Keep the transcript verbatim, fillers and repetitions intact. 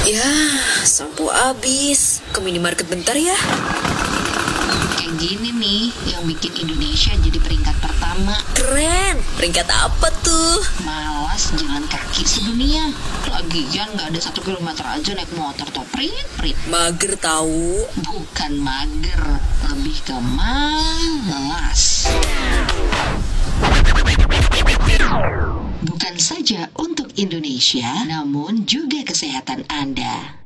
Ya, sampo habis. Ke minimarket bentar ya. Kayak gini nih yang bikin Indonesia jadi peringkat pertama. Keren. Peringkat apa tuh? Malas jalan kaki sedunia. Lagian gak ada satu kilometer aja naik motor tuh. Prit-prit. Mager tahu. Bukan mager, lebih ke malas. Bukan saja untuk Indonesia, namun juga kesehatan Anda.